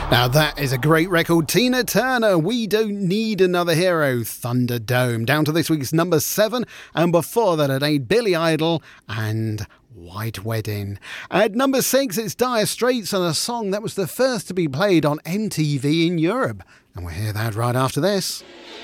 Now that is a great record. Tina Turner, We Don't Need Another Hero, Thunderdome. Down to this week's number 7, and before that at 8, Billy Idol and White Wedding. At number 6, it's Dire Straits and a song that was the first to be played on MTV in Europe. And we'll hear that right after this.